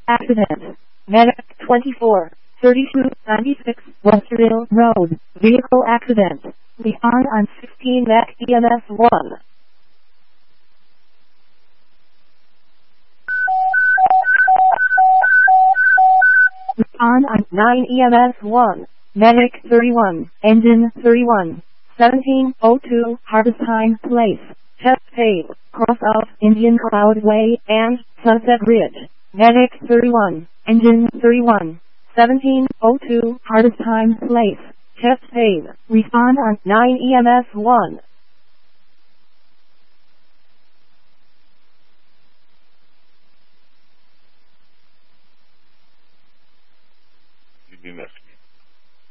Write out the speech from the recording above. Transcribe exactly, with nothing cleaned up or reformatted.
Accident. Medic twenty-four, thirty-two ninety-six Westerville Road. Vehicle accident. Respond on sixteen M A C E M S one. Respond on nine E M S one. Medic thirty-one, Engine thirty-one, seventeen oh two Harvestine Place, Chest Paid, cross of Indian Cloud Way and Sunset Ridge. Medic thirty-one, Engine thirty-one, seventeen oh two Harvestine Place, Chest Paid. Respond on nine E M S one. You've been missed.